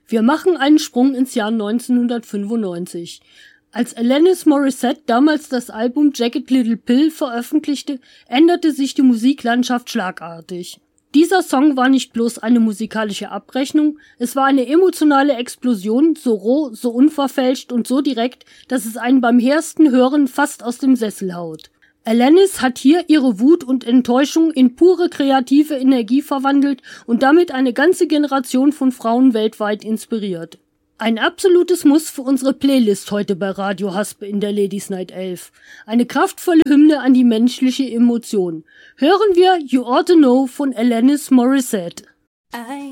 Wir machen einen Sprung ins Jahr 1995. Als Alanis Morissette damals das Album Jagged Little Pill veröffentlichte, änderte sich die Musiklandschaft schlagartig. Dieser Song war nicht bloß eine musikalische Abrechnung, es war eine emotionale Explosion, so roh, so unverfälscht und so direkt, dass es einen beim ersten Hören fast aus dem Sessel haut. Alanis hat hier ihre Wut und Enttäuschung in pure kreative Energie verwandelt und damit eine ganze Generation von Frauen weltweit inspiriert. Ein absolutes Muss für unsere Playlist heute bei Radio Haspe in der Ladies Night 11. Eine kraftvolle Hymne an die menschliche Emotion. Hören wir You Ought to Know von Alanis Morissette. I